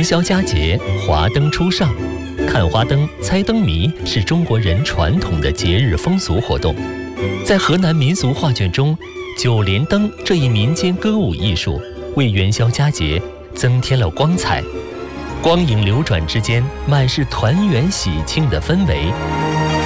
元宵佳节，华灯初上，看花灯、猜灯谜是中国人传统的节日风俗活动。在河南民俗画卷中，九连灯这一民间歌舞艺术为元宵佳节增添了光彩，光影流转之间，满是团圆喜庆的氛围。